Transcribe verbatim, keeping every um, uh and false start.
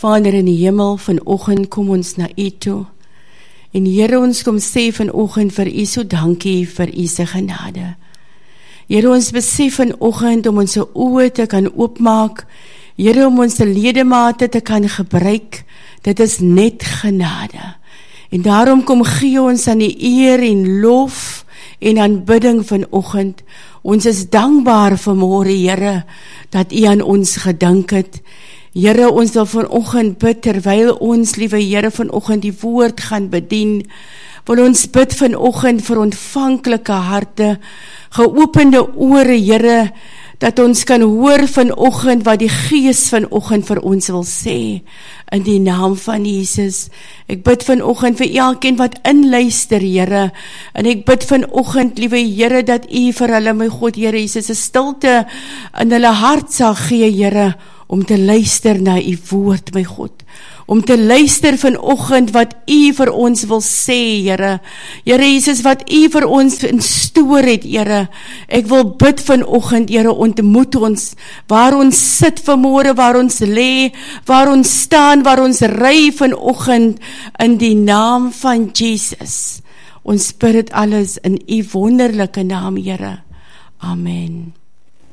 Vader in die hemel, vanoggend kom ons na U toe. En Here, ons kom sê vanoggend vir U so dankie vir U se genade. Here, ons besef vanoggend om ons oë te kan oopmaak. Here, om ons ledemate te kan gebruik. Dit is net genade. En daarom kom gee ons aan die eer en lof en aanbidding vanoggend. Ons is dankbaar vanmôre, Here, dat U aan ons gedink het. Here, ons wil vanoggend bid, terwyl ons, liewe Here, vanoggend die woord gaan bedien, wil ons bid vanoggend vir ontvanklike harte, geopende ore, Here, dat ons kan hoor vanoggend wat die Gees vanoggend vir ons wil sê, in die naam van Jesus. Ek bid vanoggend vir elkeen wat inluister, Here, en ek bid vanoggend, liewe Here, dat U vir hulle, my God, Here Jesus, 'n stilte in hulle hart sal gee, Here, om te luister na U woord, my God, om te luister vanoggend wat U vir ons wil sê, Here. Here Jesus, wat U vir ons instoor het, Here. Ek wil bid vanoggend, Here, ontmoet ons, waar ons sit vanmôre, waar ons lê, waar ons staan, waar ons ry vanoggend, in die naam van Jesus. Ons bid dit alles in U wonderlike naam, Here. Amen.